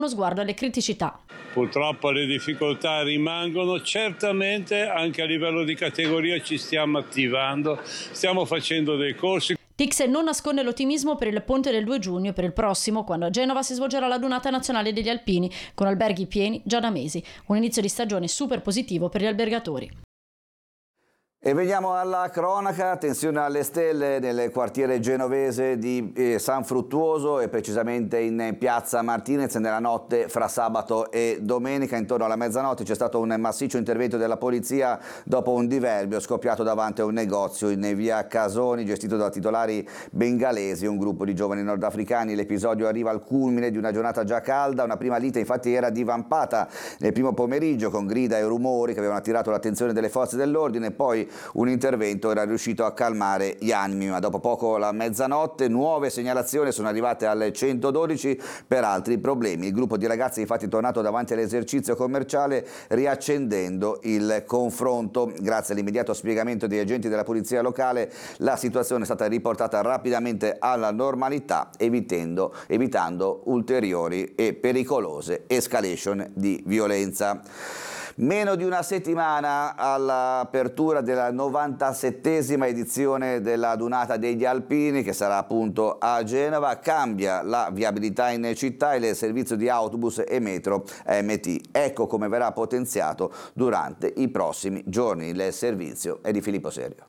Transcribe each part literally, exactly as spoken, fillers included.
uno sguardo alle criticità. Purtroppo le difficoltà rimangono, certamente anche a livello di categoria ci stiamo attivando, stiamo facendo dei corsi. Tix non nasconde l'ottimismo per il ponte del due giugno e per il prossimo, quando a Genova si svolgerà la Dunata Nazionale degli Alpini, con alberghi pieni già da mesi. Un inizio di stagione super positivo per gli albergatori. E veniamo alla cronaca, tensione alle stelle nel quartiere genovese di eh, San Fruttuoso e precisamente in piazza Martinez nella notte fra sabato e domenica. Intorno alla mezzanotte c'è stato un massiccio intervento della polizia dopo un diverbio scoppiato davanti a un negozio in via Casoni gestito da titolari bengalesi, un gruppo di giovani nordafricani. L'episodio arriva al culmine di una giornata già calda, una prima lite infatti era divampata nel primo pomeriggio con grida e rumori che avevano attirato l'attenzione delle forze dell'ordine, poi un intervento era riuscito a calmare gli animi, ma dopo poco la mezzanotte nuove segnalazioni sono arrivate alle centododici per altri problemi. Il gruppo di ragazzi infatti è tornato davanti all'esercizio commerciale riaccendendo il confronto. Grazie all'immediato spiegamento degli agenti della polizia locale la situazione è stata riportata rapidamente alla normalità, evitando, evitando ulteriori e pericolose escalation di violenza. Meno di una settimana all'apertura della novantasettesima edizione della Dunata degli Alpini, che sarà appunto a Genova, cambia la viabilità in città e il servizio di autobus e metro A M T. Ecco come verrà potenziato durante i prossimi giorni. Il servizio è di Filippo Serio.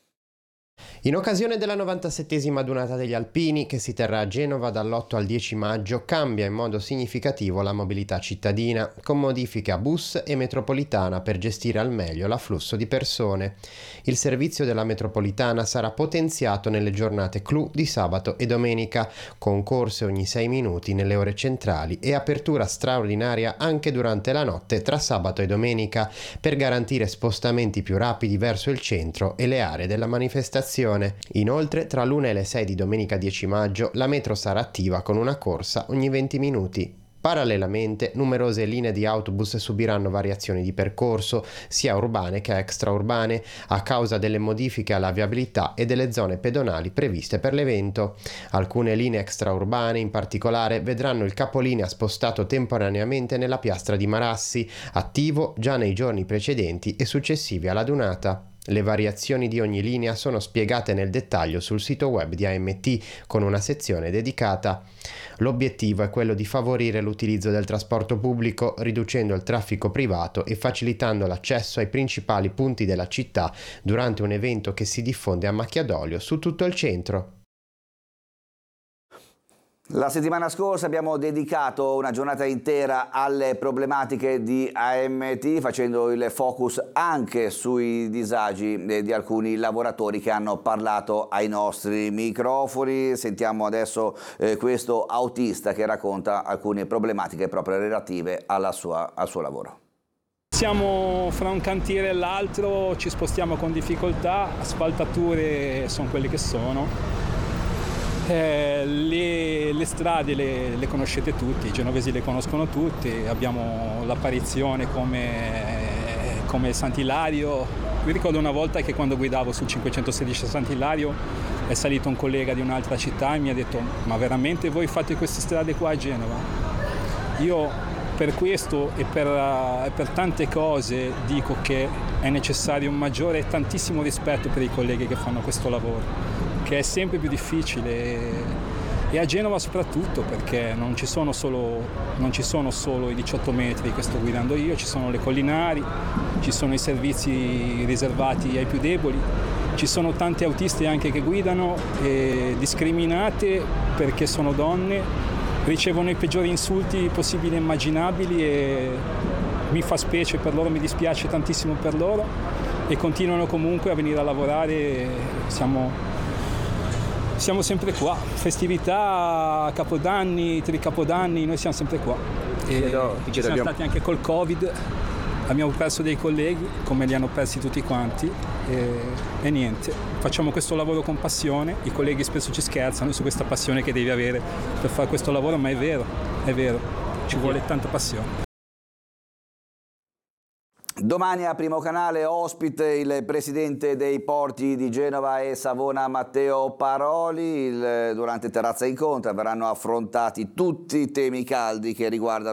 In occasione della novantasettesima Dunata degli Alpini, che si terrà a Genova dall'otto al dieci maggio, cambia in modo significativo la mobilità cittadina, con modifiche a bus e metropolitana per gestire al meglio l'afflusso di persone. Il servizio della metropolitana sarà potenziato nelle giornate clou di sabato e domenica, con corse ogni sei minuti nelle ore centrali e apertura straordinaria anche durante la notte tra sabato e domenica, per garantire spostamenti più rapidi verso il centro e le aree della manifestazione. Inoltre, tra l'una e le sei di domenica dieci maggio, la metro sarà attiva con una corsa ogni venti minuti. Parallelamente, numerose linee di autobus subiranno variazioni di percorso, sia urbane che extraurbane, a causa delle modifiche alla viabilità e delle zone pedonali previste per l'evento. Alcune linee extraurbane, in particolare, vedranno il capolinea spostato temporaneamente nella piastra di Marassi, attivo già nei giorni precedenti e successivi alla Dunata. Le variazioni di ogni linea sono spiegate nel dettaglio sul sito web di A M T con una sezione dedicata. L'obiettivo è quello di favorire l'utilizzo del trasporto pubblico, riducendo il traffico privato e facilitando l'accesso ai principali punti della città durante un evento che si diffonde a macchia d'olio su tutto il centro. La settimana scorsa abbiamo dedicato una giornata intera alle problematiche di A M T, facendo il focus anche sui disagi di alcuni lavoratori che hanno parlato ai nostri microfoni. Sentiamo adesso eh, questo autista che racconta alcune problematiche proprio relative alla sua, al suo lavoro. Siamo fra un cantiere e l'altro, ci spostiamo con difficoltà, asfaltature sono quelle che sono. Eh, le, le strade le, le conoscete tutti, i genovesi le conoscono tutti, abbiamo l'apparizione come, come Sant'Ilario. Mi ricordo una volta che quando guidavo sul cinquecentosedici a Sant'Ilario è salito un collega di un'altra città e mi ha detto: ma veramente voi fate queste strade qua a Genova? Io per questo e per, uh, per tante cose dico che è necessario un maggiore e tantissimo rispetto per i colleghi che fanno questo lavoro, che è sempre più difficile, e a Genova soprattutto, perché non ci sono solo, non ci sono solo i diciotto metri che sto guidando io, ci sono le collinari, ci sono i servizi riservati ai più deboli, ci sono tante autiste anche che guidano e discriminate perché sono donne, ricevono i peggiori insulti possibili e immaginabili e mi fa specie per loro, mi dispiace tantissimo per loro, e continuano comunque a venire a lavorare. Siamo, siamo sempre qua, festività, capodanni, tricapodanni, noi siamo sempre qua. E chiedo, ci siamo abbiamo... stati anche col Covid, abbiamo perso dei colleghi come li hanno persi tutti quanti e, e niente, facciamo questo lavoro con passione. I colleghi spesso ci scherzano su questa passione che devi avere per fare questo lavoro, ma è vero, è vero, ci vuole tanta passione. Domani a Primo Canale ospite il presidente dei porti di Genova e Savona Matteo Paroli. Il, durante Terrazza Incontra verranno affrontati tutti i temi caldi che riguardano